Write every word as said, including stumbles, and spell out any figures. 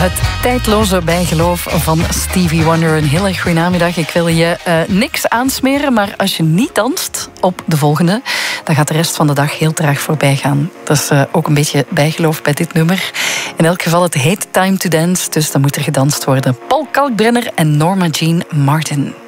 Het tijdloze bijgeloof van Stevie Wonder. Een heel erg goede namiddag. Ik wil je uh, niks aansmeren, maar als je niet danst op de volgende, dan gaat de rest van de dag heel traag voorbij gaan. Dat is uh, ook een beetje bijgeloof bij dit nummer. In elk geval, het heet Time to Dance, dus dan moet er gedanst worden. Paul Kalkbrenner en Norma Jean Martin.